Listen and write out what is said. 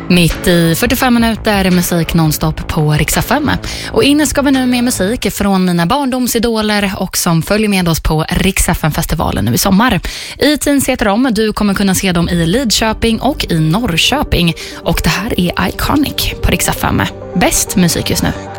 Mitt i 45 minuter musik nonstop på Rix FM. Och in ska vi nu med musik från mina barndomsidoler och som följer med oss på Rix FM-festivalen nu i sommar. I Teens heter de. Du kommer kunna se dem i Lidköping och i Norrköping. Och det här är Iconic på Rix FM. Bäst musik just nu.